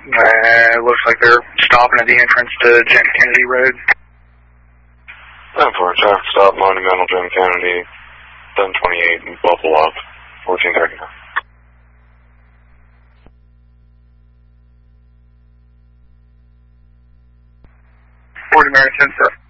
Looks like they're stopping at the entrance to Jim Kennedy Road. 10-4, traffic stop, Monumental, Jim Kennedy, 1028, and Buffalo up, 1439. 40 Mary 10-4.